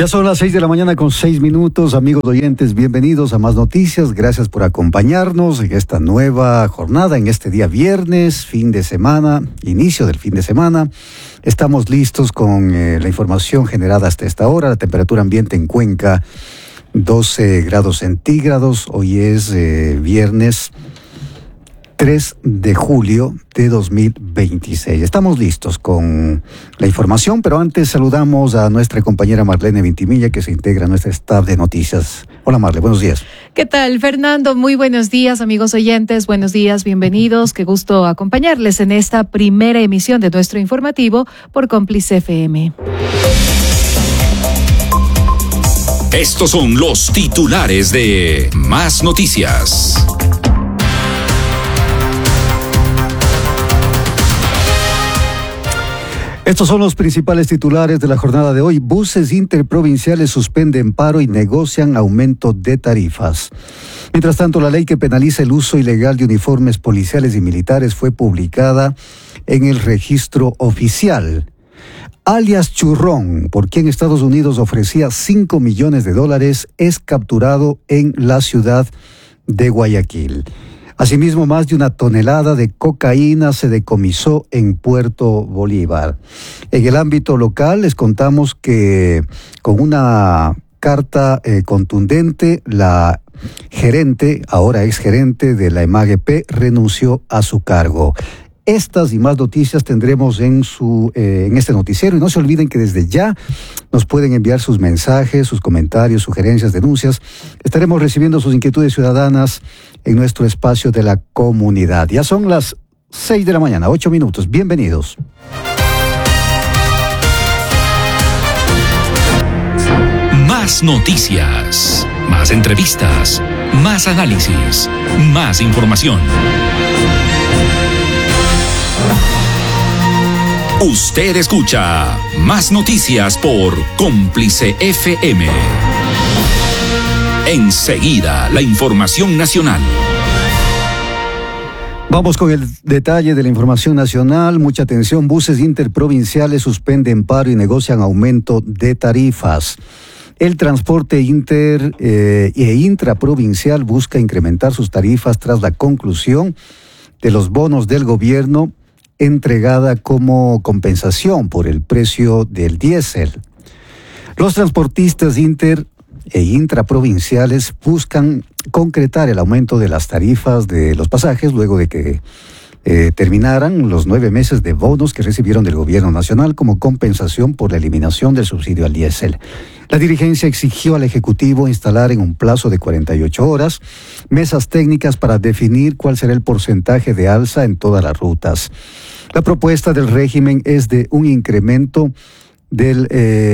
Ya son las 6 de la mañana con 6 minutos, amigos oyentes, bienvenidos a Más Noticias, gracias por acompañarnos en esta nueva jornada, en este día viernes, fin de semana, inicio del fin de semana. Estamos listos con la información generada hasta esta hora. La temperatura ambiente en Cuenca, 12 grados centígrados, hoy es viernes 3 de julio de 2026. Estamos listos con la información, pero antes saludamos a nuestra compañera Marlene Vintimilla, que se integra a nuestra staff de noticias. Hola Marlene, buenos días. ¿Qué tal, Fernando? Muy buenos días, amigos oyentes. Buenos días, bienvenidos. Qué gusto acompañarles en esta primera emisión de nuestro informativo por Cómplice FM. Estos son los titulares de Más Noticias. Estos son los principales titulares de la jornada de hoy. Buses interprovinciales suspenden paro y negocian aumento de tarifas. Mientras tanto, la ley que penaliza el uso ilegal de uniformes policiales y militares fue publicada en el registro oficial. Alias Churrón, por quien Estados Unidos ofrecía $5 millones, es capturado en la ciudad de Guayaquil. Asimismo, más de 1 tonelada de cocaína se decomisó en Puerto Bolívar. En el ámbito local les contamos que con una carta contundente, la gerente, ahora exgerente de la EMAGP, renunció a su cargo. Estas y más noticias tendremos en este noticiero, y no se olviden que desde ya nos pueden enviar sus mensajes, sus comentarios, sugerencias, denuncias. Estaremos recibiendo sus inquietudes ciudadanas en nuestro espacio de la comunidad. Ya son las 6 de la mañana, 8 minutos. Bienvenidos. Más noticias, más entrevistas, más análisis, más información. Usted escucha Más Noticias por Cómplice FM. Enseguida, la información nacional. Vamos con el detalle de la información nacional. Mucha atención, buses interprovinciales suspenden paro y negocian aumento de tarifas. El transporte inter e intraprovincial busca incrementar sus tarifas tras la conclusión de los bonos del gobierno entregada como compensación por el precio del diésel. Los transportistas inter e intraprovinciales buscan concretar el aumento de las tarifas de los pasajes luego de que terminaran los 9 meses de bonos que recibieron del gobierno nacional como compensación por la eliminación del subsidio al diésel. La dirigencia exigió al Ejecutivo instalar en un plazo de 48 horas mesas técnicas para definir cuál será el porcentaje de alza en todas las rutas. La propuesta del régimen es de un incremento, dice,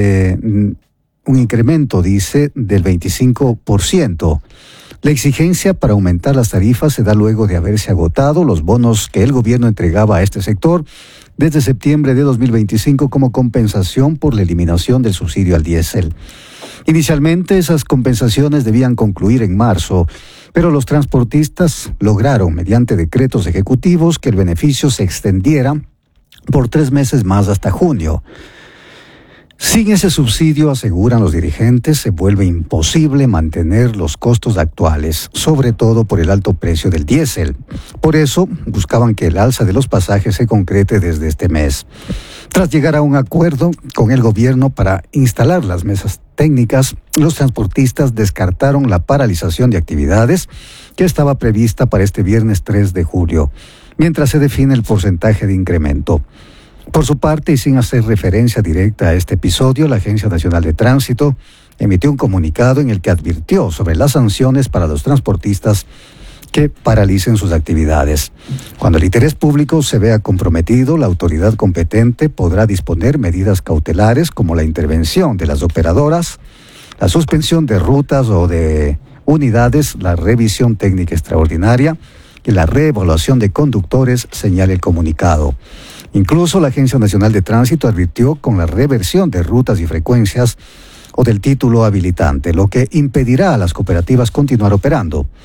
del 25%. La exigencia para aumentar las tarifas se da luego de haberse agotado los bonos que el gobierno entregaba a este sector desde septiembre de 2025 como compensación por la eliminación del subsidio al diésel. Inicialmente esas compensaciones debían concluir en marzo, pero los transportistas lograron, mediante decretos ejecutivos, que el beneficio se extendiera por 3 meses más hasta junio. Sin ese subsidio, aseguran los dirigentes, se vuelve imposible mantener los costos actuales, sobre todo por el alto precio del diésel. Por eso, buscaban que el alza de los pasajes se concrete desde este mes. Tras llegar a un acuerdo con el gobierno para instalar las mesas técnicas, los transportistas descartaron la paralización de actividades que estaba prevista para este viernes 3 de julio, mientras se define el porcentaje de incremento. Por su parte, y sin hacer referencia directa a este episodio, la Agencia Nacional de Tránsito emitió un comunicado en el que advirtió sobre las sanciones para los transportistas que paralicen sus actividades. Cuando el interés público se vea comprometido, la autoridad competente podrá disponer medidas cautelares como la intervención de las operadoras, la suspensión de rutas o de unidades, la revisión técnica extraordinaria y la reevaluación de conductores, señala el comunicado. Incluso la Agencia Nacional de Tránsito advirtió con la reversión de rutas y frecuencias o del título habilitante, lo que impedirá a las cooperativas continuar operando.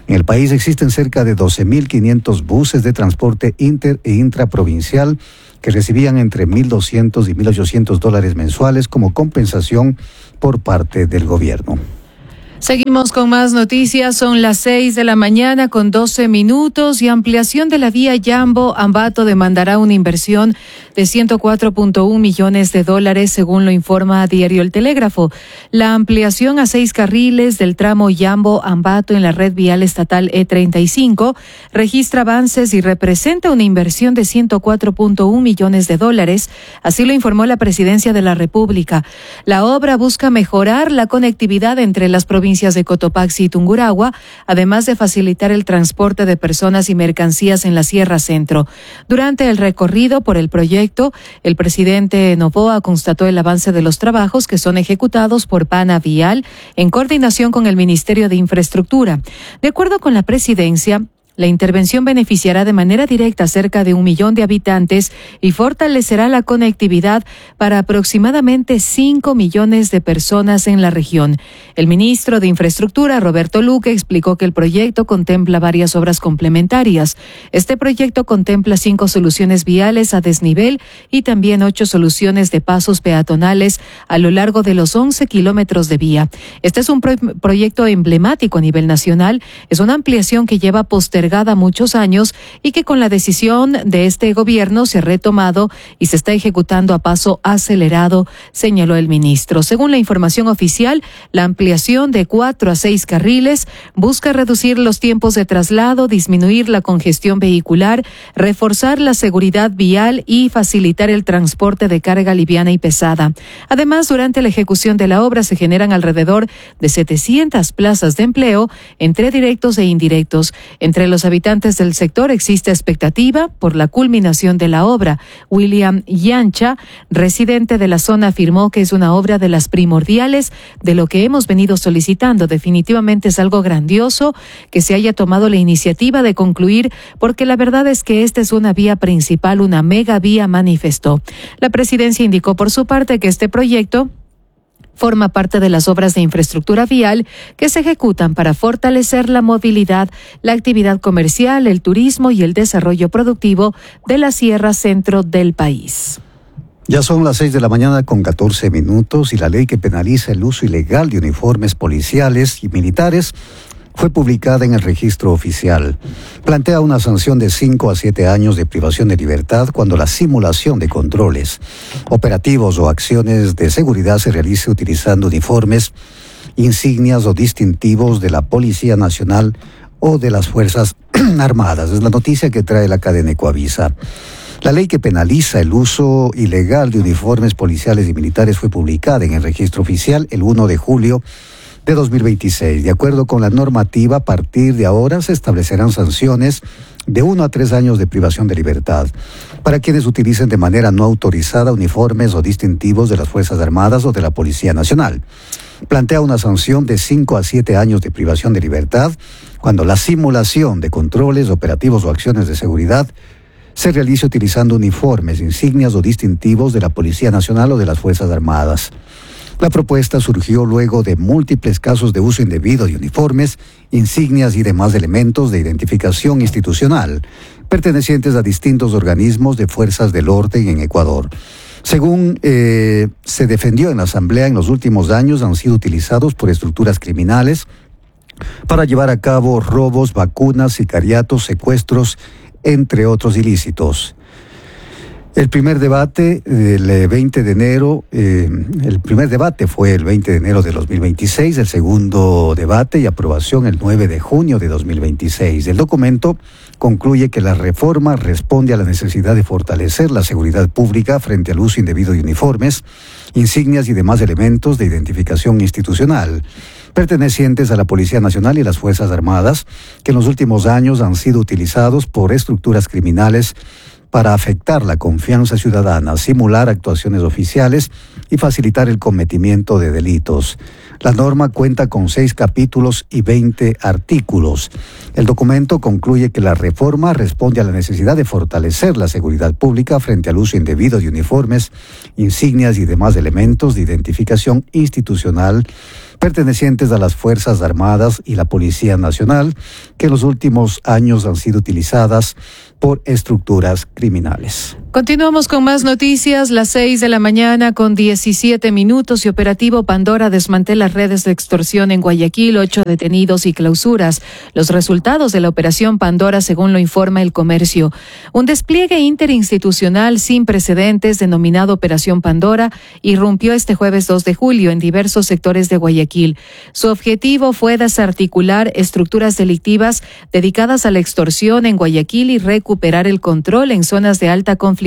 En el país existen cerca de 12.500 buses de transporte inter e intraprovincial que recibían entre $1.200 y $1.800 mensuales como compensación por parte del gobierno. Seguimos con más noticias, son las 6 de la mañana con 12 minutos y ampliación de la vía Yambo-Ambato demandará una inversión de $104.1 millones según lo informa Diario El Telégrafo. La ampliación a 6 carriles del tramo Yambo-Ambato en la red vial estatal E35 registra avances y representa una inversión de $104.1 millones, así lo informó la Presidencia de la República. La obra busca mejorar la conectividad entre las provincias de Cotopaxi y Tungurahua, además de facilitar el transporte de personas y mercancías en la Sierra Centro. Durante el recorrido por el proyecto, el presidente Noboa constató el avance de los trabajos que son ejecutados por Pana Vial en coordinación con el Ministerio de Infraestructura. De acuerdo con la presidencia, la intervención beneficiará de manera directa a cerca de 1 millón de habitantes y fortalecerá la conectividad para aproximadamente 5 millones de personas en la región. El ministro de Infraestructura, Roberto Luque, explicó que el proyecto contempla varias obras complementarias. Este proyecto contempla 5 soluciones viales a desnivel y también 8 soluciones de pasos peatonales a lo largo de los 11 kilómetros de vía. Este es un proyecto emblemático a nivel nacional. Es una ampliación que lleva postergada muchos años y que con la decisión de este gobierno se ha retomado y se está ejecutando a paso acelerado, señaló el ministro. Según la información oficial, la ampliación de 4 a 6 carriles busca reducir los tiempos de traslado, disminuir la congestión vehicular, reforzar la seguridad vial y facilitar el transporte de carga liviana y pesada. Además, durante la ejecución de la obra se generan alrededor de 700 plazas de empleo entre directos e indirectos. Entre los habitantes del sector existe expectativa por la culminación de la obra. William Yancha, residente de la zona, afirmó que es una obra de las primordiales de lo que hemos venido solicitando. Definitivamente es algo grandioso que se haya tomado la iniciativa de concluir, porque la verdad es que esta es una vía principal, una mega vía, manifestó. La presidencia indicó por su parte que este proyecto forma parte de las obras de infraestructura vial que se ejecutan para fortalecer la movilidad, la actividad comercial, el turismo y el desarrollo productivo de la Sierra Centro del país. Ya son las 6 de la mañana con 14 minutos y la ley que penaliza el uso ilegal de uniformes policiales y militares fue publicada en el registro oficial. Plantea una sanción de 5 a 7 años de privación de libertad cuando la simulación de controles, operativos o acciones de seguridad se realice utilizando uniformes, insignias o distintivos de la Policía Nacional o de las Fuerzas Armadas. Es la noticia que trae la cadena Ecoavisa. La ley que penaliza el uso ilegal de uniformes policiales y militares fue publicada en el registro oficial el 1 de julio de 2026. De acuerdo con la normativa, a partir de ahora se establecerán sanciones de 1 a 3 años de privación de libertad para quienes utilicen de manera no autorizada uniformes o distintivos de las Fuerzas Armadas o de la Policía Nacional. Plantea una sanción de 5 a 7 años de privación de libertad cuando la simulación de controles, operativos o acciones de seguridad se realice utilizando uniformes, insignias o distintivos de la Policía Nacional o de las Fuerzas Armadas. La propuesta surgió luego de múltiples casos de uso indebido de uniformes, insignias y demás elementos de identificación institucional pertenecientes a distintos organismos de fuerzas del orden en Ecuador. Según se defendió en la Asamblea, en los últimos años han sido utilizados por estructuras criminales para llevar a cabo robos, vacunas, sicariatos, secuestros, entre otros ilícitos. El primer debate del 20 de enero, el primer debate fue el 20 de enero de 2026, el segundo debate y aprobación el 9 de junio de 2026. El documento concluye que la reforma responde a la necesidad de fortalecer la seguridad pública frente al uso indebido de uniformes, insignias y demás elementos de identificación institucional pertenecientes a la Policía Nacional y las Fuerzas Armadas, que en los últimos años han sido utilizados por estructuras criminales para afectar la confianza ciudadana, simular actuaciones oficiales y facilitar el cometimiento de delitos. La norma cuenta con 6 capítulos y 20 artículos. El documento concluye que la reforma responde a la necesidad de fortalecer la seguridad pública frente al uso indebido de uniformes, insignias y demás elementos de identificación institucional pertenecientes a las Fuerzas Armadas y la Policía Nacional, que en los últimos años han sido utilizadas por estructuras criminales. Continuamos con más noticias, las 6 de la mañana con 17 minutos y operativo Pandora desmantela redes de extorsión en Guayaquil, 8 detenidos y clausuras. Los resultados de la operación Pandora, según lo informa El Comercio. Un despliegue interinstitucional sin precedentes denominado Operación Pandora irrumpió este jueves 2 de julio en diversos sectores de Guayaquil. Su objetivo fue desarticular estructuras delictivas dedicadas a la extorsión en Guayaquil y recuperar el control en zonas de alta conflictividad.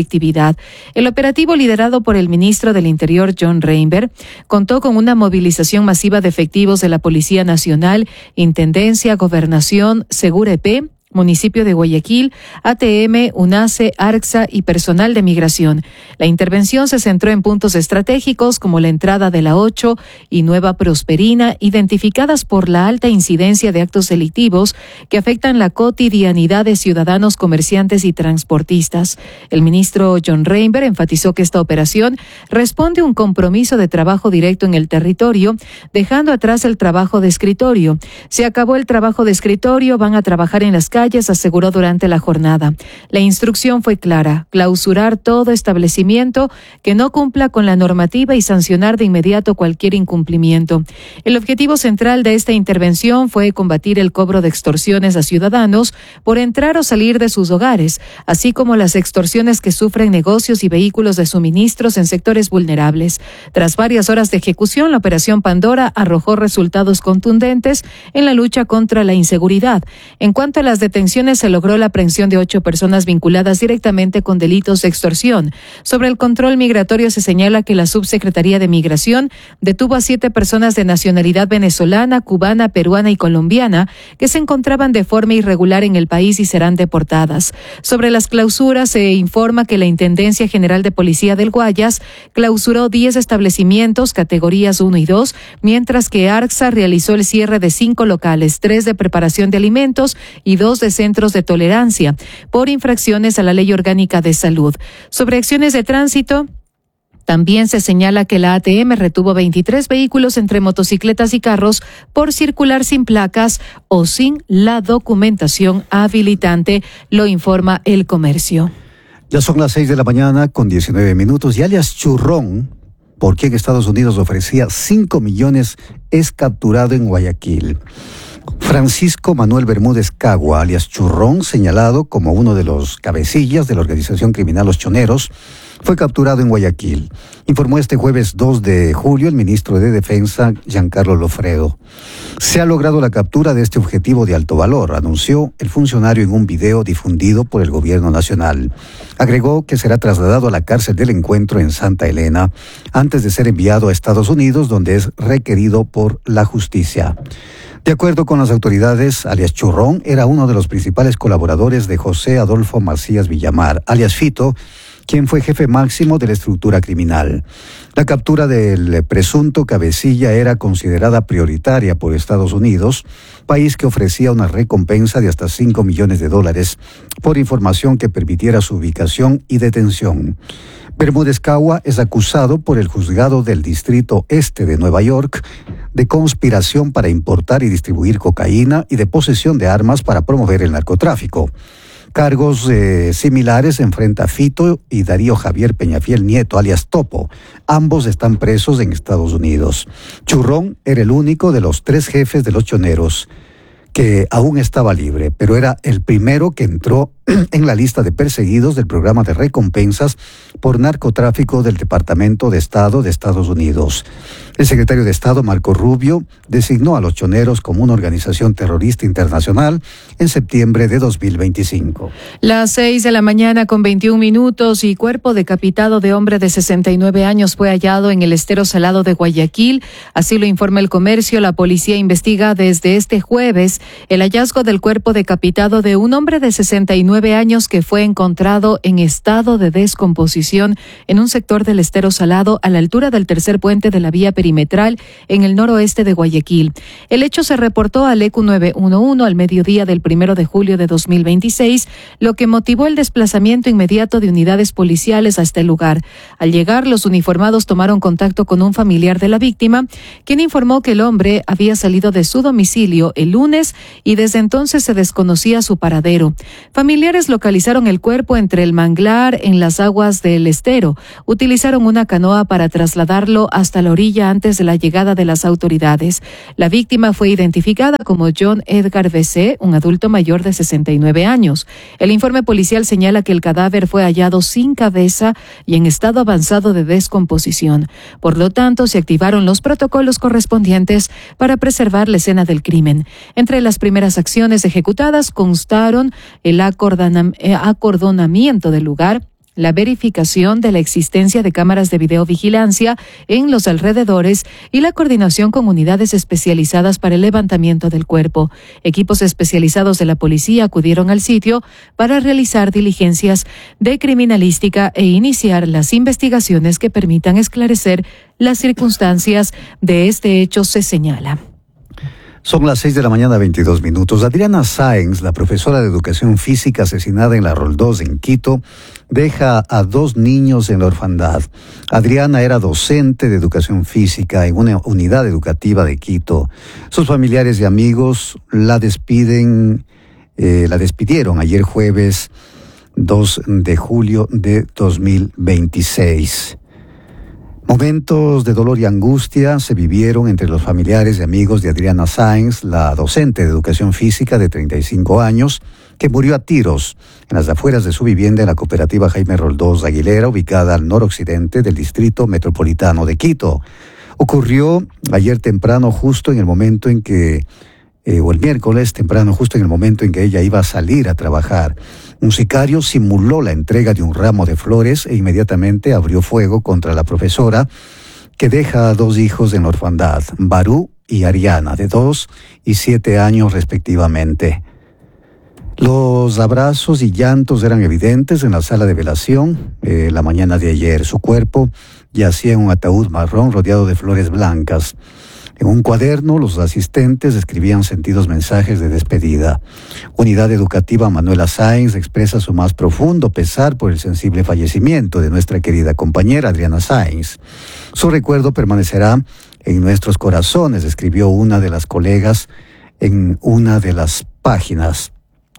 El operativo, liderado por el ministro del Interior, John Reinberg, contó con una movilización masiva de efectivos de la Policía Nacional, Intendencia, Gobernación, Segura EP, Municipio de Guayaquil, ATM, UNACE, ARCSA y personal de migración. La intervención se centró en puntos estratégicos como la entrada de la 8 y Nueva Prosperina, identificadas por la alta incidencia de actos delictivos que afectan la cotidianidad de ciudadanos, comerciantes y transportistas. El ministro John Reinberg enfatizó que esta operación responde a un compromiso de trabajo directo en el territorio, dejando atrás el trabajo de escritorio. Se acabó el trabajo de escritorio, van a trabajar en las calles, aseguró durante la jornada. La instrucción fue clara: clausurar todo establecimiento que no cumpla con la normativa y sancionar de inmediato cualquier incumplimiento. El objetivo central de esta intervención fue combatir el cobro de extorsiones a ciudadanos por entrar o salir de sus hogares, así como las extorsiones que sufren negocios y vehículos de suministros en sectores vulnerables. Tras varias horas de ejecución, la Operación Pandora arrojó resultados contundentes en la lucha contra la inseguridad. En cuanto a las detenciones, se logró la aprehensión de 8 personas vinculadas directamente con delitos de extorsión. Sobre el control migratorio, se señala que la Subsecretaría de Migración detuvo a 7 personas de nacionalidad venezolana, cubana, peruana y colombiana que se encontraban de forma irregular en el país y serán deportadas. Sobre las clausuras, se informa que la Intendencia General de Policía del Guayas clausuró 10 establecimientos, categorías 1 y 2, mientras que ARCSA realizó el cierre de 5 locales, 3 de preparación de alimentos y 2 de centros de tolerancia, por infracciones a la Ley Orgánica de Salud. Sobre acciones de tránsito, también se señala que la ATM retuvo 23 vehículos entre motocicletas y carros por circular sin placas o sin la documentación habilitante, lo informa El Comercio. Ya son las 6 de la mañana con 19 minutos y alias Churrón, por quien Estados Unidos ofrecía 5 millones, es capturado en Guayaquil. Francisco Manuel Bermúdez Cagua, alias Churrón, señalado como uno de los cabecillas de la organización criminal Los Choneros, fue capturado en Guayaquil. Informó este jueves 2 de julio el ministro de Defensa, Giancarlo Lofredo. Se ha logrado la captura de este objetivo de alto valor, anunció el funcionario en un video difundido por el gobierno nacional. Agregó que será trasladado a la cárcel del Encuentro en Santa Elena antes de ser enviado a Estados Unidos, donde es requerido por la justicia. De acuerdo con las autoridades, alias Churrón era uno de los principales colaboradores de José Adolfo Macías Villamar, alias Fito, quien fue jefe máximo de la estructura criminal. La captura del presunto cabecilla era considerada prioritaria por Estados Unidos, país que ofrecía una recompensa de hasta $5 millones por información que permitiera su ubicación y detención. Bermúdez Cagua es acusado por el juzgado del Distrito Este de Nueva York de conspiración para importar y distribuir cocaína y de posesión de armas para promover el narcotráfico. Cargos similares enfrenta Fito y Darío Javier Peñafiel Nieto, alias Topo. Ambos están presos en Estados Unidos. Churrón era el único de los 3 jefes de los choneros que aún estaba libre, pero era el primero que entró en la lista de perseguidos del programa de recompensas por narcotráfico del Departamento de Estado de Estados Unidos. El secretario de Estado, Marco Rubio, designó a los choneros como una organización terrorista internacional en septiembre de 2025. Las 6 de la mañana con 21 minutos y cuerpo decapitado de hombre de 69 años fue hallado en el estero salado de Guayaquil. Así lo informa El Comercio. La policía investiga desde este jueves el hallazgo del cuerpo decapitado de un hombre de 69 años que fue encontrado en estado de descomposición en un sector del Estero Salado a la altura del tercer puente de la vía perimetral en el noroeste de Guayaquil. El hecho se reportó al ECU 911 al mediodía del 1 de julio de 2026, lo que motivó el desplazamiento inmediato de unidades policiales a este lugar. Al llegar, los uniformados tomaron contacto con un familiar de la víctima, quien informó que el hombre había salido de su domicilio el lunes y desde entonces se desconocía su paradero. Familiares localizaron el cuerpo entre el manglar en las aguas del estero. Utilizaron una canoa para trasladarlo hasta la orilla antes de la llegada de las autoridades. La víctima fue identificada como John Edgar B.C., un adulto mayor de 69 años. El informe policial señala que el cadáver fue hallado sin cabeza y en estado avanzado de descomposición. Por lo tanto, se activaron los protocolos correspondientes para preservar la escena del crimen. Entre las primeras acciones ejecutadas constaron el acordonamiento del lugar, la verificación de la existencia de cámaras de videovigilancia en los alrededores y la coordinación con unidades especializadas para el levantamiento del cuerpo. Equipos especializados de la policía acudieron al sitio para realizar diligencias de criminalística e iniciar las investigaciones que permitan esclarecer las circunstancias de este hecho, se señala. Son las 6:22 a.m. Adriana Sáenz, la profesora de educación física asesinada en la Roldós en Quito, deja a 2 niños en la orfandad. Adriana era docente de educación física en una unidad educativa de Quito. Sus familiares y amigos la despidieron ayer jueves 2 de julio de 2026. Momentos de dolor y angustia se vivieron entre los familiares y amigos de Adriana Sáenz, la docente de educación física de 35 años, que murió a tiros en las afueras de su vivienda en la cooperativa Jaime Roldós Aguilera, ubicada al noroccidente del distrito metropolitano de Quito. Ocurrió ayer temprano, justo en el momento en que, o el miércoles temprano, justo en el momento en que ella iba a salir a trabajar. Un sicario simuló la entrega de un ramo de flores e inmediatamente abrió fuego contra la profesora, que deja a 2 hijos en la orfandad, Barú y Ariana, de 2 y 7 años respectivamente. Los abrazos y llantos eran evidentes en la sala de velación la mañana de ayer. Su cuerpo yacía en un ataúd marrón rodeado de flores blancas. En un cuaderno, los asistentes escribían sentidos mensajes de despedida. Unidad Educativa Manuela Sáenz expresa su más profundo pesar por el sensible fallecimiento de nuestra querida compañera Adriana Sáenz. Su recuerdo permanecerá en nuestros corazones, escribió una de las colegas en una de las páginas.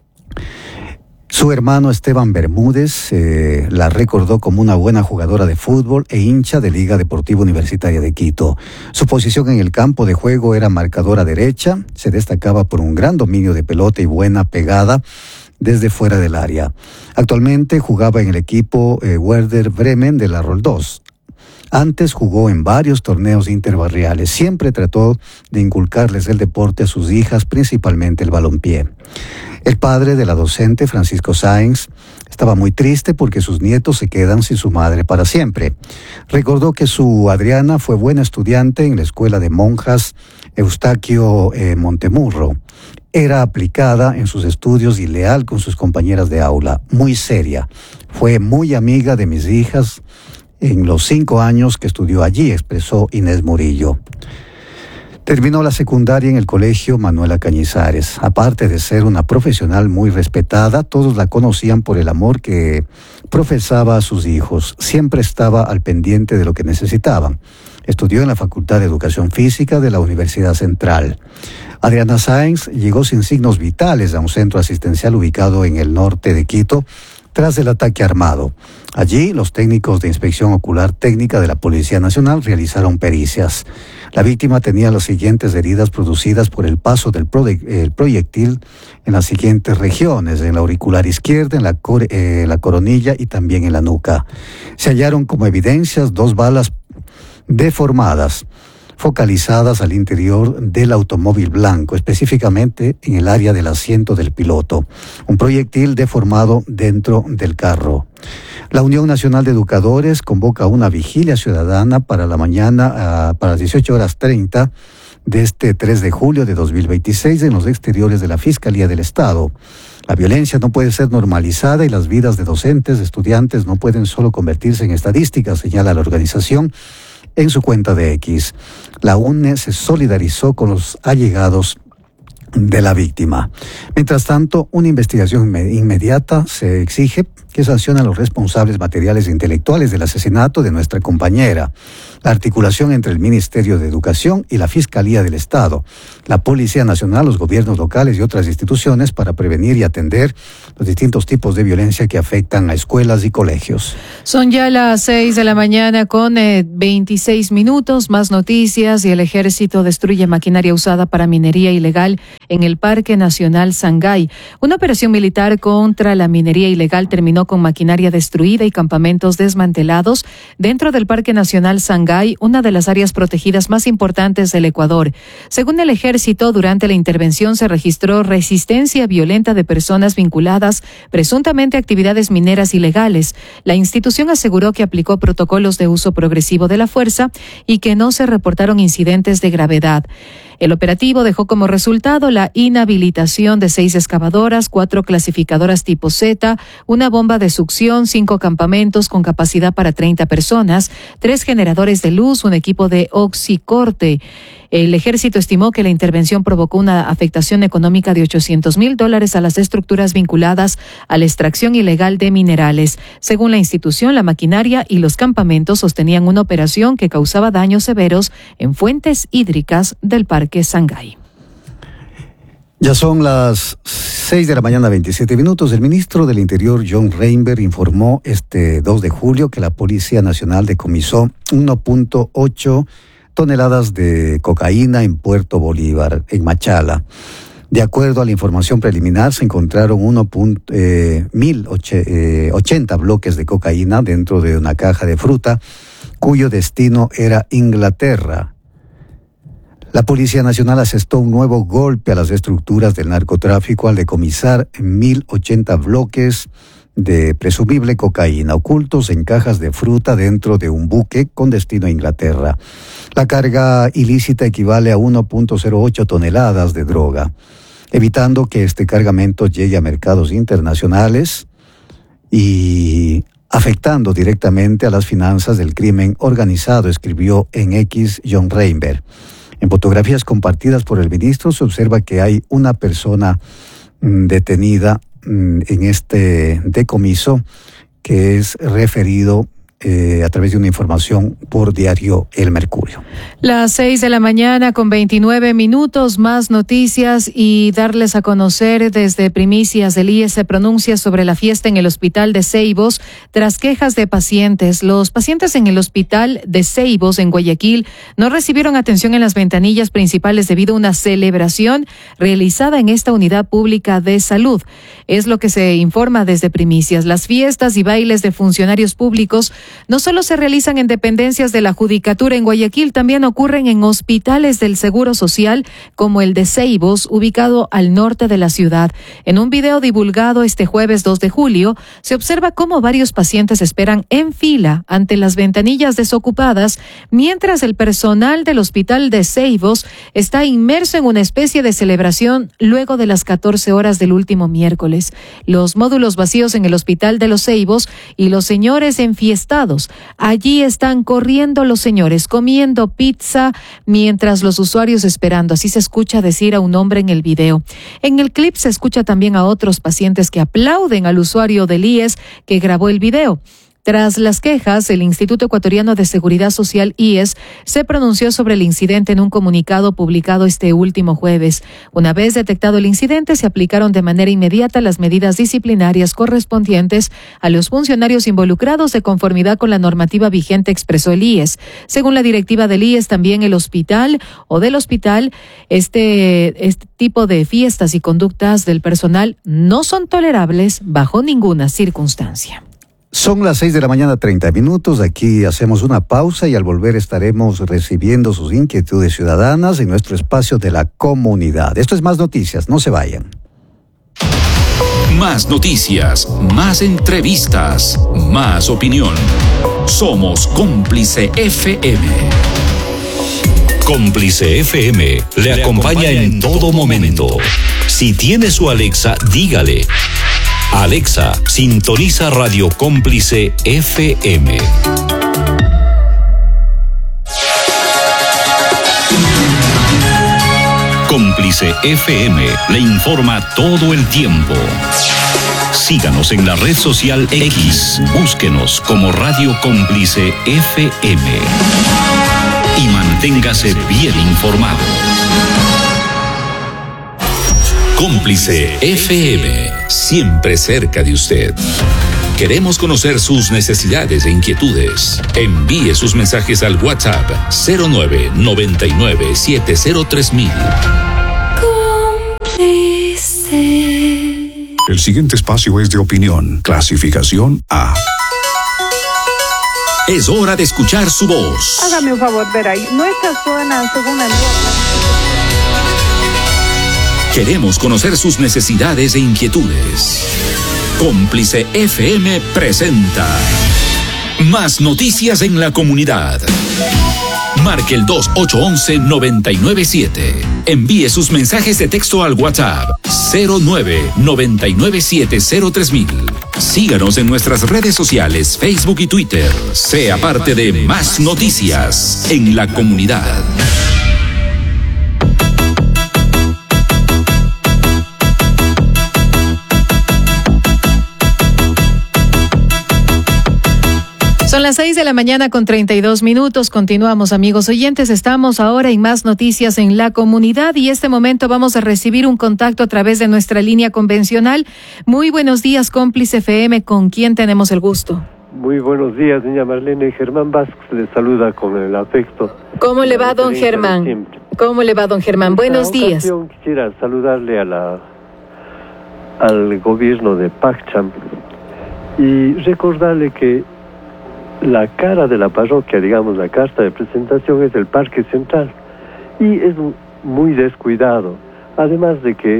Su hermano Esteban Bermúdez la recordó como una buena jugadora de fútbol e hincha de Liga Deportiva Universitaria de Quito. Su posición en el campo de juego era marcadora derecha, se destacaba por un gran dominio de pelota y buena pegada desde fuera del área. Actualmente jugaba en el equipo Werder Bremen de la Roldós. Antes jugó en varios torneos interbarriales. Siempre trató de inculcarles el deporte a sus hijas, principalmente el balompié. El padre de la docente, Francisco Sáenz, estaba muy triste porque sus nietos se quedan sin su madre para siempre. Recordó que su Adriana fue buena estudiante en la escuela de monjas Eustaquio Montemurro. Era aplicada en sus estudios y leal con sus compañeras de aula, muy seria. Fue muy amiga de mis hijas en los 5 años que estudió allí, expresó Inés Murillo. Terminó la secundaria en el colegio Manuela Cañizares. Aparte de ser una profesional muy respetada, todos la conocían por el amor que profesaba a sus hijos. Siempre estaba al pendiente de lo que necesitaban. Estudió en la Facultad de Educación Física de la Universidad Central. Adriana Sáenz llegó sin signos vitales a un centro asistencial ubicado en el norte de Quito, tras el ataque armado. Allí, los técnicos de inspección ocular técnica de la Policía Nacional realizaron pericias. La víctima tenía las siguientes heridas producidas por el paso del proyectil en las siguientes regiones: en la auricular izquierda, en la coronilla y también en la nuca. Se hallaron como evidencias 2 balas deformadas, focalizadas al interior del automóvil blanco, específicamente en el área del asiento del piloto. Un proyectil deformado dentro del carro. La Unión Nacional de Educadores convoca una vigilia ciudadana para la mañana, para las 18:30 de este 3 de julio de 2026 en los exteriores de la Fiscalía del Estado. La violencia no puede ser normalizada y las vidas de docentes, estudiantes no pueden solo convertirse en estadísticas, señala la organización en su cuenta de X. La UNE se solidarizó con los allegados de la víctima. Mientras tanto, una investigación inmediata se exige que sancione a los responsables materiales e intelectuales del asesinato de nuestra compañera. La articulación entre el Ministerio de Educación y la Fiscalía del Estado, la Policía Nacional, los gobiernos locales y otras instituciones para prevenir y atender los distintos tipos de violencia que afectan a escuelas y colegios. Son ya las 6 de la mañana con 26 minutos. Más noticias. Y el ejército destruye maquinaria usada para minería ilegal en el Parque Nacional Sangay. Una operación militar contra la minería ilegal terminó con maquinaria destruida y campamentos desmantelados dentro del Parque Nacional Sangay, una de las áreas protegidas más importantes del Ecuador. Según el ejército, durante la intervención se registró resistencia violenta de personas vinculadas presuntamente a actividades mineras ilegales. La institución aseguró que aplicó protocolos de uso progresivo de la fuerza y que no se reportaron incidentes de gravedad. El operativo dejó como resultado la inhabilitación de 6 excavadoras, 4 clasificadoras tipo Z, una bomba de succión, 5 campamentos con capacidad para 30 personas, 3 generadores de luz, un equipo de oxicorte. El ejército estimó que la intervención provocó una afectación económica de $800,000 a las estructuras vinculadas a la extracción ilegal de minerales. Según la institución, la maquinaria y los campamentos sostenían una operación que causaba daños severos en fuentes hídricas del Parque Sangay. Ya son las 6 de la mañana, 27 minutos. El ministro del Interior, John Reinberg, informó este 2 de julio que la Policía Nacional decomisó 1.8 toneladas de cocaína en Puerto Bolívar, en Machala. De acuerdo a la información preliminar, se encontraron 1.080 bloques de cocaína dentro de una caja de fruta, cuyo destino era Inglaterra. La Policía Nacional asestó un nuevo golpe a las estructuras del narcotráfico al decomisar 1.080 bloques de presumible cocaína ocultos en cajas de fruta dentro de un buque con destino a Inglaterra. La carga ilícita equivale a 1.08 toneladas de droga, evitando que este cargamento llegue a mercados internacionales y afectando directamente a las finanzas del crimen organizado, escribió en X John Reinberg. En fotografías compartidas por el ministro se observa que hay una persona detenida en este decomiso que es referido a través de una información por diario El Mercurio. Las 6 de la mañana con 29 minutos, más noticias y darles a conocer desde Primicias. El IES se pronuncia sobre la fiesta en el hospital de Ceibos tras quejas de pacientes. Los pacientes en el hospital de Ceibos en Guayaquil no recibieron atención en las ventanillas principales debido a una celebración realizada en esta unidad pública de salud. Es lo que se informa desde Primicias. Las fiestas y bailes de funcionarios públicos no solo se realizan en dependencias de la Judicatura en Guayaquil, también ocurren en hospitales del Seguro Social, como el de Ceibos, ubicado al norte de la ciudad. En un video divulgado este jueves 2 de julio, se observa cómo varios pacientes esperan en fila ante las ventanillas desocupadas, mientras el personal del hospital de Ceibos está inmerso en una especie de celebración luego de las 14 horas del último miércoles. Los módulos vacíos en el hospital de los Ceibos y los señores enfiestados. Allí están corriendo los señores, comiendo pizza, mientras los usuarios esperando. Así se escucha decir a un hombre en el video. En el clip se escucha también a otros pacientes que aplauden al usuario del IES que grabó el video. Tras las quejas, el Instituto Ecuatoriano de Seguridad Social, IES, se pronunció sobre el incidente en un comunicado publicado este último jueves. Una vez detectado el incidente, se aplicaron de manera inmediata las medidas disciplinarias correspondientes a los funcionarios involucrados de conformidad con la normativa vigente, expresó el IES. Según la directiva del IES, también el hospital este tipo de fiestas y conductas del personal no son tolerables bajo ninguna circunstancia. Son las 6 de la mañana, 30 minutos. Aquí hacemos una pausa y al volver estaremos recibiendo sus inquietudes ciudadanas en nuestro espacio de la comunidad. Esto es Más Noticias, no se vayan. Más noticias, más entrevistas, más opinión. Somos Cómplice FM. Cómplice FM le acompaña en todo momento. Si tiene su Alexa, dígale: Alexa, sintoniza Radio Cómplice FM. Cómplice FM le informa todo el tiempo. Síganos en la red social X. Búsquenos como Radio Cómplice FM. Y manténgase bien informado. Cómplice FM, siempre cerca de usted. Queremos conocer sus necesidades e inquietudes. Envíe sus mensajes al WhatsApp 0999703000. Cómplice. El siguiente espacio es de opinión, clasificación A. Es hora de escuchar su voz. Hágame un favor, ver ahí. Nuestra zona, según el... Queremos conocer sus necesidades e inquietudes. Cómplice FM presenta Más Noticias en la Comunidad. Marque el 2811-997. Envíe sus mensajes de texto al WhatsApp 0999703000. Síganos en nuestras redes sociales, Facebook y Twitter. Sea parte de Más Noticias en la Comunidad. Son las 6:32 a.m. Continuamos, amigos oyentes. Estamos ahora en Más Noticias en la Comunidad y este momento vamos a recibir un contacto a través de nuestra línea convencional. Muy buenos días, Cómplice FM. ¿Con quién tenemos el gusto? Muy buenos días, doña Marlene. Germán Vázquez le saluda con el afecto. ¿Cómo le va, don Germán? ¿Cómo le va, don Germán? Buenos días. Quisiera saludarle al gobierno de Paccham y recordarle que la cara de la parroquia, digamos, la carta de presentación es el Parque Central y es muy descuidado, además de que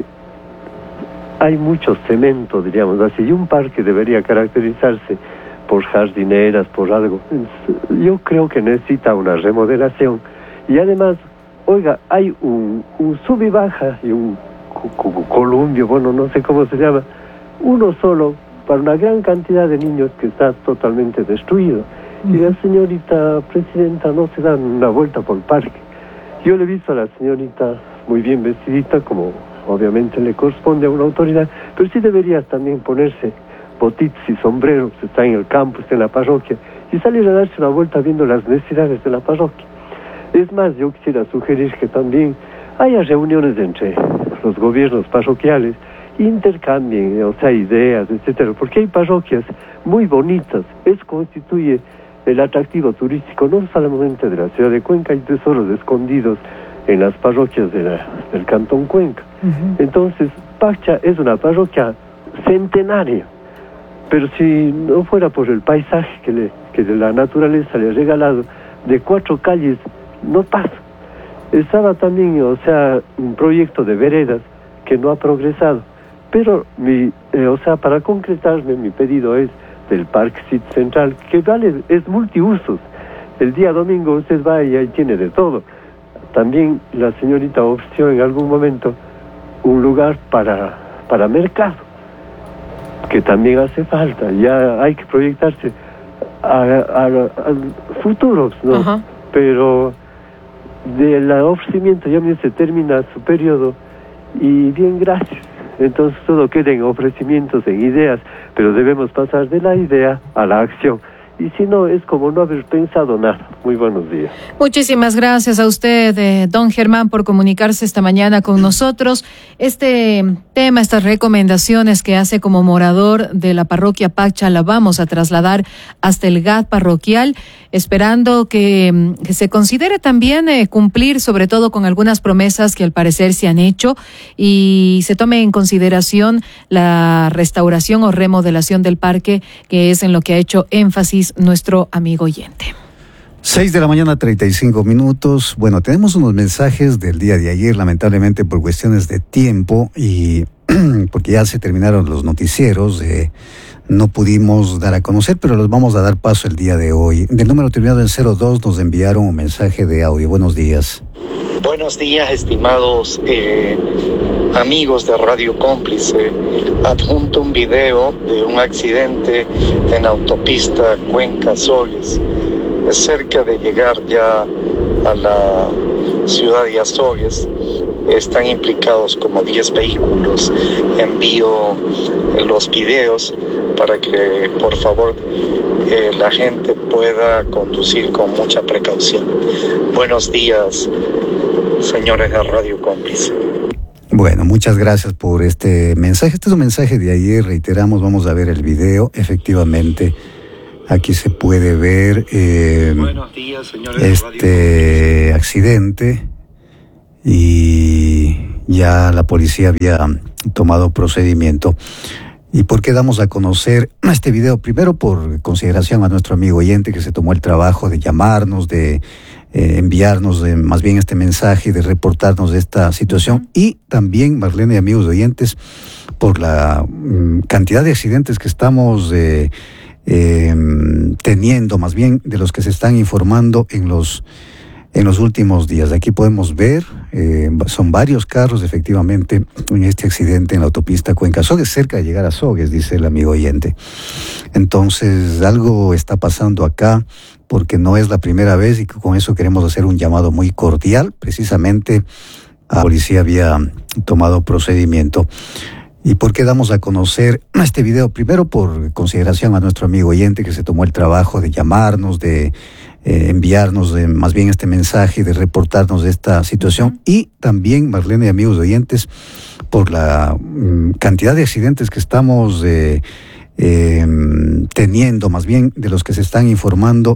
hay mucho cemento, diríamos así, y un parque debería caracterizarse por jardineras, por algo. Yo creo que necesita una remodelación y además, oiga, hay un sub y baja y un columpio, bueno, no sé cómo se llama, uno solo para una gran cantidad de niños que está totalmente destruido. Y la señorita presidenta no se da una vuelta por el parque. Yo le he visto a la señorita muy bien vestidita, como obviamente le corresponde a una autoridad, pero sí debería también ponerse botitas y sombreros, está en el campo, está en la parroquia, y salir a darse una vuelta viendo las necesidades de la parroquia. Es más, yo quisiera sugerir que también haya reuniones entre los gobiernos parroquiales, intercambien, o sea, ideas, etcétera, porque hay parroquias muy bonitas. Eso constituye el atractivo turístico, no solamente de la ciudad de Cuenca, hay tesoros escondidos en las parroquias del Cantón Cuenca. Entonces, Paccha es una parroquia centenaria, pero si no fuera por el paisaje que de la naturaleza le ha regalado, de 4 calles no pasa. Estaba también, o sea, un proyecto de veredas que no ha progresado. Pero, para concretarme, mi pedido es del Parque Central, que es multiusos. El día domingo usted va y ahí tiene de todo. También la señorita ofreció en algún momento un lugar para mercado, que también hace falta. Ya hay que proyectarse a futuros, ¿no? Ajá. Pero del ofrecimiento ya se termina su periodo y bien, gracias. Entonces todo queda en ofrecimientos, en ideas, pero debemos pasar de la idea a la acción. Y si no, es como no haber pensado nada. Muy buenos días. Muchísimas gracias a usted, don Germán, por comunicarse esta mañana con nosotros. Este tema, estas recomendaciones que hace como morador de la parroquia Paccha, la vamos a trasladar hasta el GAT parroquial, esperando que se considere también cumplir, sobre todo con algunas promesas que al parecer se han hecho, y se tome en consideración la restauración o remodelación del parque, que es en lo que ha hecho énfasis nuestro amigo oyente. 6 de la mañana, 35 minutos. Bueno, tenemos unos mensajes del día de ayer, lamentablemente por cuestiones de tiempo y porque ya se terminaron los noticieros, no pudimos dar a conocer, pero los vamos a dar paso el día de hoy. Del número terminado en 02 nos enviaron un mensaje de audio. Buenos días. Buenos días, estimados amigos de Radio Cómplice. Adjunto un video de un accidente en la autopista Cuenca-Azogues. Cerca de llegar ya a la ciudad de Azogues, están implicados como 10 vehículos. Envío los videos para que por favor la gente pueda conducir con mucha precaución. Buenos días, señores de Radio Cómplice. Bueno, muchas gracias por este mensaje. Este es un mensaje de ayer, reiteramos, vamos a ver el video. Efectivamente, aquí se puede ver Buenos días, señores este accidente y ya la policía había tomado procedimiento. ¿Y por qué damos a conocer este video? Primero, por consideración a nuestro amigo oyente que se tomó el trabajo de llamarnos, de enviarnos más bien este mensaje, de reportarnos de esta situación. Y también, Marlene y amigos oyentes, por la cantidad de accidentes que estamos teniendo, más bien de los que se están informando en los últimos días. Aquí podemos ver, son varios carros efectivamente en este accidente en la autopista Cuenca-Azogues, cerca de llegar a Azogues, dice el amigo oyente. Entonces, algo está pasando acá, porque no es la primera vez, y con eso queremos hacer un llamado muy cordial. Precisamente la policía había tomado procedimiento. ¿Y por qué damos a conocer este video? Primero, por consideración a nuestro amigo oyente que se tomó el trabajo de llamarnos, de enviarnos más bien este mensaje, de reportarnos de esta situación. Y también, Marlene y amigos oyentes, por la cantidad de accidentes que estamos teniendo, más bien de los que se están informando